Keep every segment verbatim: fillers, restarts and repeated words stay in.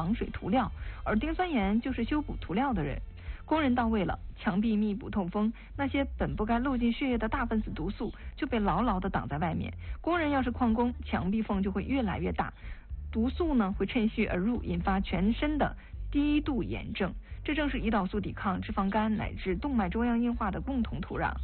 防水涂料，而丁酸盐就是修补涂料的人。工人到位了，墙壁密不透风，那些本不该漏进血液的大分子毒素就被牢牢地挡在外面。工人要是旷工，墙壁缝就会越来越大，毒素呢会趁虚而入，引发全身的低度炎症。这正是胰岛素抵抗脂肪肝乃至动脉粥样硬化的共同土壤。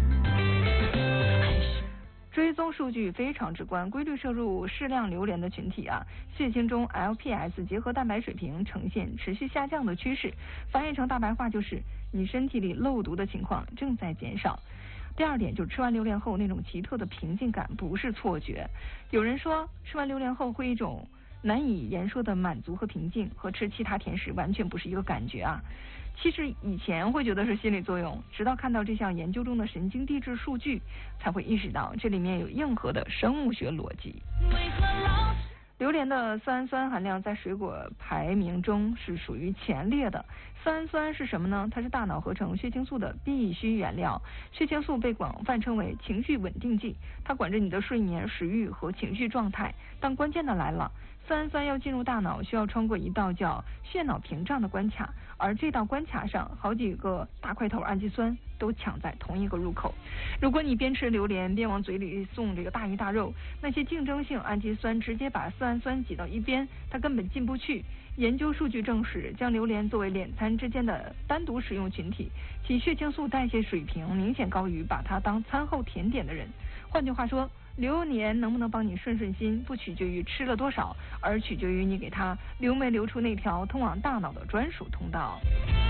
追踪数据非常直观，规律摄入适量榴莲的群体啊，血清中 L P S 结合蛋白水平呈现持续下降的趋势，翻译成大白话就是你身体里漏毒的情况正在减少。第二点就是吃完榴莲后那种奇特的平静感不是错觉，有人说吃完榴莲后会一种难以言说的满足和平静，和吃其他甜食完全不是一个感觉啊。其实以前会觉得是心理作用，直到看到这项研究中的神经递质数据，才会意识到这里面有硬核的生物学逻辑。榴莲的色氨酸含量在水果排名中是属于前列的。色氨酸是什么呢？它是大脑合成血清素的必需原料。血清素被广泛称为情绪稳定剂，它管着你的睡眠、食欲和情绪状态。但关键的来了，色氨酸要进入大脑，需要穿过一道叫血脑屏障的关卡，而这道关卡上好几个大块头氨基酸都抢在同一个入口。如果你边吃榴莲边往嘴里送这个大鱼大肉，那些竞争性氨基酸直接把色氨酸挤到一边，它根本进不去。研究数据证实，将榴莲作为连餐之间的单独使用群体，其血清素代谢水平明显高于把它当餐后甜点的人。换句话说，榴莲能不能帮你顺顺心，不取决于吃了多少，而取决于你给它留没留出那条通往大脑的专属通道。